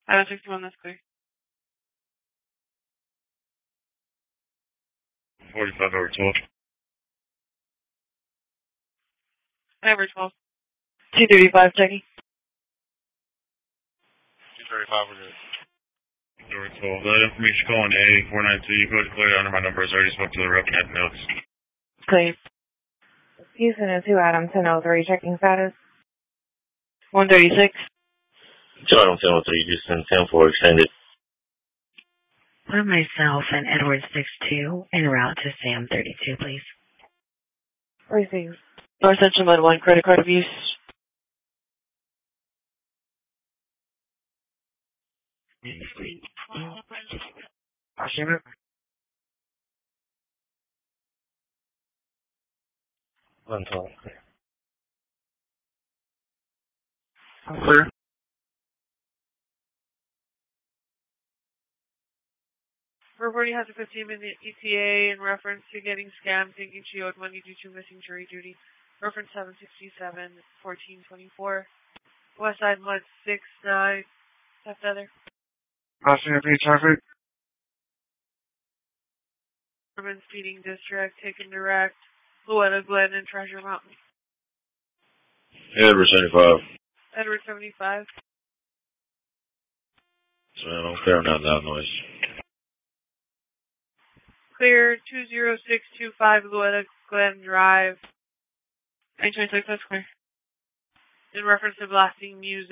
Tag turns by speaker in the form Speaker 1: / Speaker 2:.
Speaker 1: I was 61, that's clear.
Speaker 2: 45 over 12.
Speaker 1: Over 12. 235, checking.
Speaker 2: 235 over 12. That information calling A492. You go to clear under my numbers. I already spoke to the rep and had notes.
Speaker 1: Clear.
Speaker 3: Houston is 2 Adam 1003, checking status.
Speaker 1: 136.
Speaker 4: 2 Adam 1003, Houston 10-4 extended.
Speaker 5: Put myself and Edward 62 en route to Sam 32, please.
Speaker 3: Received.
Speaker 1: North Central Med 1, credit card abuse.
Speaker 5: Washington.
Speaker 1: Clear. Reporting has a 15-minute ETA in reference to getting scammed, thinking she owed money due to missing jury duty. Reference 767-1424. West Side Mud 69. Left other.
Speaker 2: Washington Beach traffic.
Speaker 1: Urban Speeding District, taken direct. Luetta Glen and Treasure Mountain.
Speaker 4: Edward 75.
Speaker 1: Edward 75.
Speaker 4: So I don't care about that noise.
Speaker 1: Clear 20625 Luetta Glen Drive. 926, that's clear. In reference to blasting music.